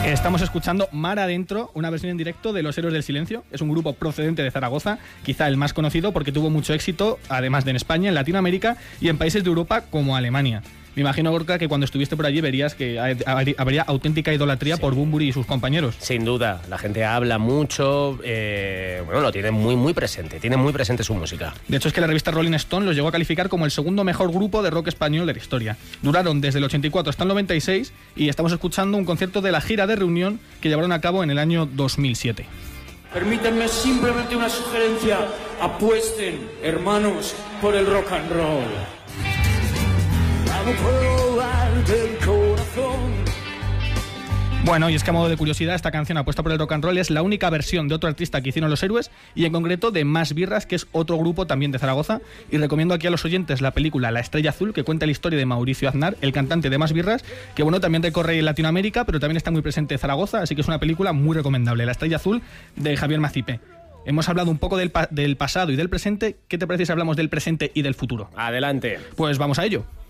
Estamos escuchando Mar Adentro, una versión en directo de Los Héroes del Silencio. Es un grupo procedente de Zaragoza, quizá el más conocido porque tuvo mucho éxito, además de en España, en Latinoamérica y en países de Europa como Alemania. Me imagino, Gorka, que cuando estuviste por allí verías que habría auténtica idolatría por Bunbury y sus compañeros. Sin duda, la gente habla mucho, lo tiene muy presente, tiene muy presente su música. De hecho, es que la revista Rolling Stone los llegó a calificar como el segundo mejor grupo de rock español de la historia. Duraron desde el 84 hasta el 96 y estamos escuchando un concierto de la gira de reunión que llevaron a cabo en el año 2007. Permítanme simplemente una sugerencia: apuesten, hermanos, por el rock and roll. Bueno, y es que a modo de curiosidad, esta canción apuesta por el rock and roll es la única versión de otro artista que hicieron Los Héroes, y en concreto de Más Birras, que es otro grupo también de Zaragoza. Y recomiendo aquí a los oyentes la película La Estrella Azul, que cuenta la historia de Mauricio Aznar, el cantante de Más Birras, que bueno, también recorre Latinoamérica, pero también está muy presente en Zaragoza, así que es una película muy recomendable, La Estrella Azul, de Javier Macipe. Hemos hablado un poco del pasado y del presente. ¿Qué te parece si hablamos del presente y del futuro? Adelante. Pues vamos a ello.